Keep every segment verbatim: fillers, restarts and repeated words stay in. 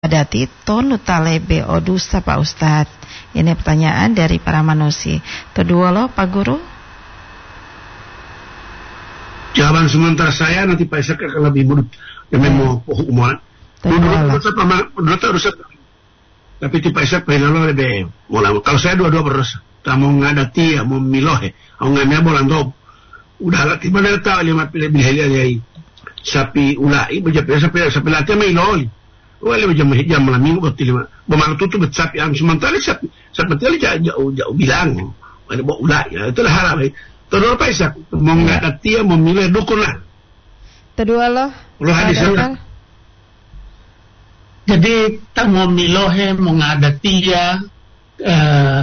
adati tonu talebe odusta Pak Ustadz. Ini pertanyaan dari para manusia. Kedua lo Pak Guru. Jawaban sementara saya nanti Pak Isak akan lebih mudah. Yang mau hukuman. Dulu tetap dulu terus. Tapi Pak Isak pengen lo lebih mulai. Kalau saya dua-dua berdosa. Kamu ngadati ya mau milohe. Aku ngambil bolan dob. Udah lah tiba dah tahu lima pilih pilih dia. Sapi ulai berjaya sapi sapi latih miloi. Wala berjam jam malam minggu betul lima. Bermalu tutup sapi am sementara sapi sapi tadi jauh jauh bilang. Ada bawa ulai. Itulah haram. Terus apa Isak? Mau ngadati ya mau milih dukun lah. Kedua loh. Lo hadis apa? Jadi tak mau milohe mau ngadati ya. Uh,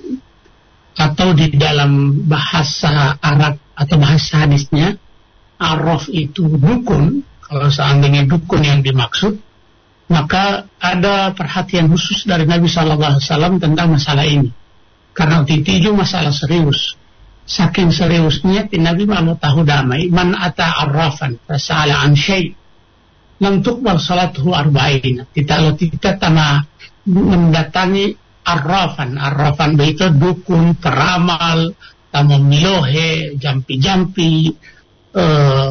atau di dalam bahasa Arab atau bahasa hadisnya arraf itu dukun. Kalau seandainya dukun yang dimaksud, maka ada perhatian khusus dari Nabi Sallallahu Alaihi Wasallam tentang masalah ini, karena itu masalah serius. Saking seriusnya Nabi mau tahu damai man ata arrafan fasala an syai' lam tuqbal salatuhu arba'in. Kalau kita tanah mendatangi arrafan, arrafan itu dukun, peramal, tamu milohe, jampi-jampi, eh,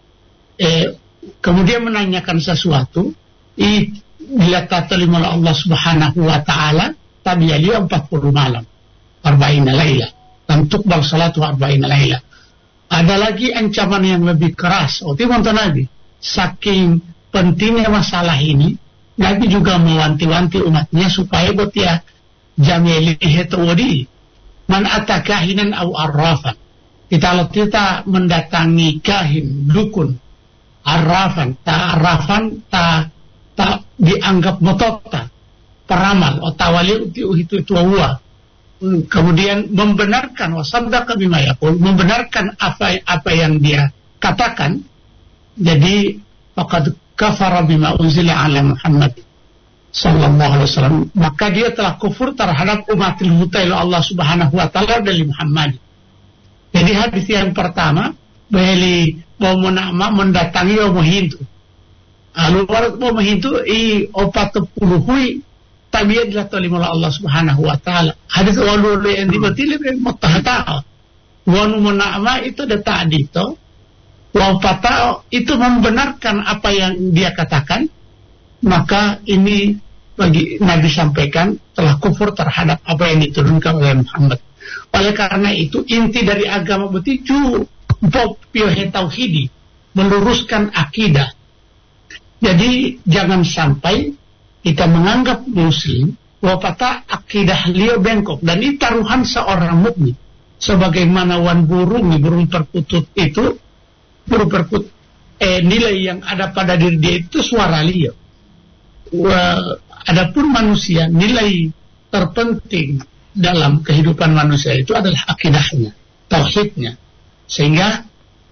eh, kemudian menanyakan sesuatu, i, bila terima oleh Allah Subhanahu Wa Taala, tadi dia empat puluh malam, arba'ina laila, dan tuqbal salatu arba'ina laila. Ada lagi ancaman yang lebih keras. Oh, itu Nabi. Saking pentingnya masalah ini, Nabi juga mewanti-wanti umatnya supaya betia jamilihi tawadi man atakahinan au arrafan. Kita kalau kita mendatangi kahin, dukun, arrafan, ta arrafan, ta ta dianggap motota, peramal, otawali itu itu itu wa. Kemudian membenarkan wasaddaqa bima yaqul, membenarkan apa apa yang dia katakan. Jadi faqad kafara bima unzila ala Muhammad sallallahu alaihi wasallam, maka dia telah kufur terhadap umatil mutail Allah Subhanahu wa taala dari Muhammad. Jadi hadis yang pertama, beli mau menama mendatangi mau hindu. Lalu mau hindu i opat puluh hui tabiat lah tolimul Allah Subhanahu wa taala. Hadis walul yang dibatili mutahata. Wanu menama itu ada ta'dito. Wa fatao itu membenarkan apa yang dia katakan. Maka ini bagi Nabi sampaikan telah kufur terhadap apa yang diturunkan oleh Muhammad. Oleh karena itu inti dari agama begitu bab piohe tauhidi, meluruskan akidah. Jadi jangan sampai kita menganggap muslim wapata akidah liau bengkok, dan ini taruhan seorang mukmin. Sebagaimana wan burung burung perkutut itu burung perkutut eh, nilai yang ada pada diri dia itu suara liau. Wah, adapun manusia, nilai terpenting dalam kehidupan manusia itu adalah akidahnya, tauhidnya. Sehingga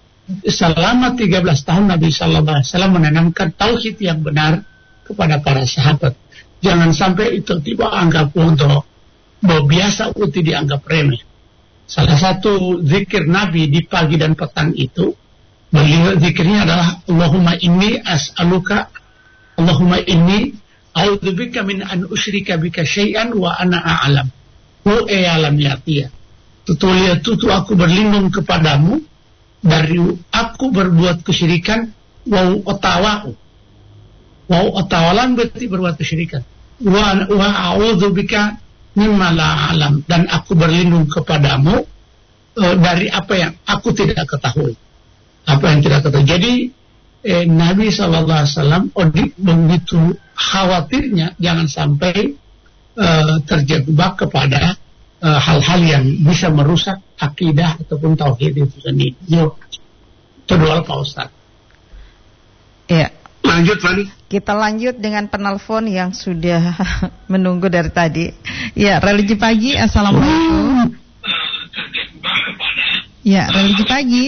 selama tiga belas tahun Nabi Sallallahu Alaihi Wasallam menanamkan tauhid yang benar kepada para sahabat. Jangan sampai itu tiba anggap untuk biasa uti dianggap remeh. Salah satu zikir Nabi di pagi dan petang itu, beliau zikirnya adalah Allahumma inni as'aluka Allahumma inni a'udzubika min an usyrika bika syai'an wa ana a'lam. Wa a'lam yatiya. Tutulia tutu aku berlindung kepadamu dari aku berbuat kesyirikan wa otawa'u. Wa otawalan berarti berbuat kesyirikan. Wa wa a'udzubika mimma la a'lam, dan aku berlindung kepadamu e, dari apa yang aku tidak ketahui. Apa yang tidak ketahui. Jadi Eh, Nabi Sallallahu Alaihi Wasallam begitu khawatirnya jangan sampai uh, terjebak kepada uh, hal-hal yang bisa merusak akidah ataupun tauhid itu sendiri. Yo, itu dua Pak Ustaz. Ya. Lanjut Fani. Kita lanjut dengan penelpon yang sudah menunggu dari tadi. Ya, religi pagi. Assalamualaikum. Ya, religi pagi.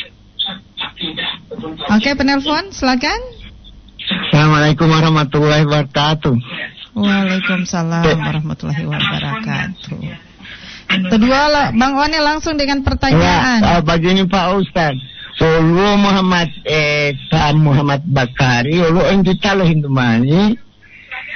Oke, penelpon, silakan. Assalamualaikum warahmatullahi wabarakatuh. Waalaikumsalam warahmatullahi wabarakatuh. Kedua, Bang One langsung dengan pertanyaan. Ya, begini Pak Ustaz. Ulu Muhammad eh Pak Muhammad Bakari, ulu yang kita loh Hindu mani,